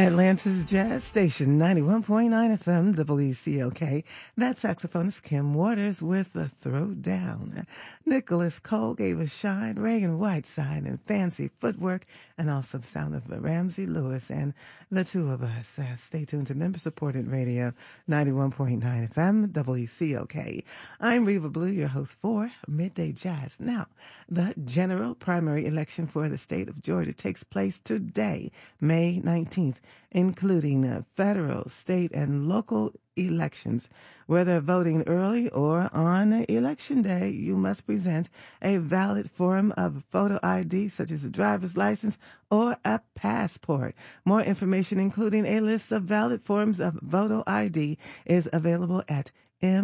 Atlanta's Jazz Station, 91.9 FM, WCLK. That's saxophonist Kim Waters with the Throwdown. Nicholas Cole gave us Shine, Reagan Whiteside, and Fancy Footwork, and also the sound of Ramsey Lewis and the two of us. Stay tuned to member-supported radio, 91.9 FM, WCLK. I'm Reva Blue, your host for Midday Jazz. Now, the general primary election for the state of Georgia takes place today, May 19th, including federal, state, and local elections. Whether voting early or on election day, you must present a valid form of photo ID, such as a driver's license or a passport. More information, including a list of valid forms of photo ID, is available at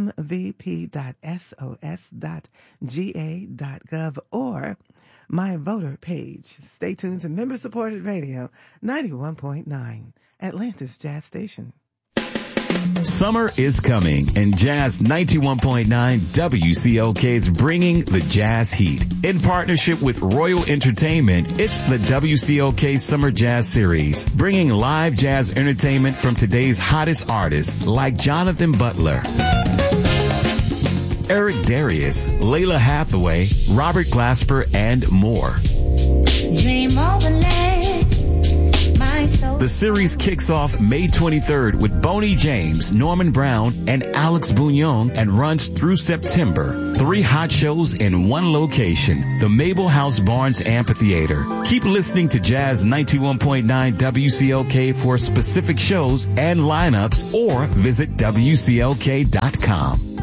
mvp.sos.ga.gov or my voter page. Stay tuned to member-supported radio, 91.9, Atlanta's Jazz Station. Summer is coming, and Jazz 91.9 WCLK is bringing the Jazz Heat. In partnership with Royal Entertainment, it's the WCLK Summer Jazz Series, bringing live jazz entertainment from today's hottest artists like Jonathan Butler, Eric Darius, Layla Hathaway, Robert Glasper, and more. Dream overlay, my soul. The series kicks off May 23rd with Boney James, Norman Brown, and Alex Bouillon and runs through September. 3 hot shows in one location, the Mabel House Barnes Amphitheater. Keep listening to Jazz 91.9 WCLK for specific shows and lineups, or visit WCLK.com.